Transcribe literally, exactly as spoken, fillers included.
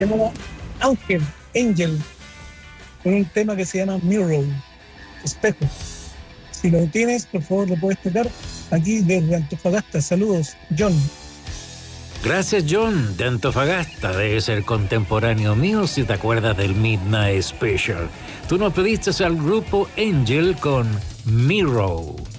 Llamamos Ángel, Angel, con un tema que se llama Mirror, espejo. Si lo tienes, por favor, lo puedes tocar aquí desde Antofagasta. Saludos, John. Gracias, John, de Antofagasta. Debe ser contemporáneo mío si te acuerdas del Midnight Special. Tú nos pediste al grupo Angel con Mirror.